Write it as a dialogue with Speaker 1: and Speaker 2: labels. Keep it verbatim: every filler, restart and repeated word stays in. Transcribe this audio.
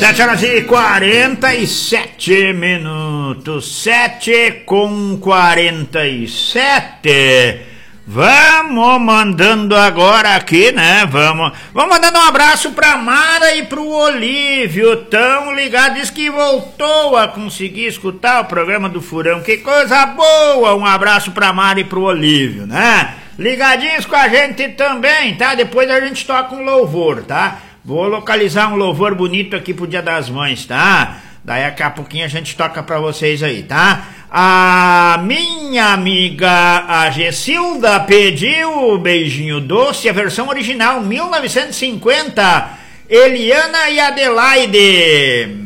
Speaker 1: Sete horas e quarenta e sete minutos, sete com quarenta e sete. Vamos mandando agora aqui, né? Vamos, vamos mandando um abraço pra Mara e pro Olívio, tão ligado, diz que voltou a conseguir escutar o programa do Furão, que coisa boa, um abraço pra Mara e pro Olívio, né? Ligadinhos com a gente também, tá? Depois a gente toca um louvor, tá? Vou localizar um louvor bonito aqui pro Dia das Mães, tá? Daí daqui a pouquinho a gente toca pra vocês aí, tá? A minha amiga, a Gessilda, pediu o Beijinho Doce, a versão original, mil novecentos e cinquenta, Eliana e Adelaide.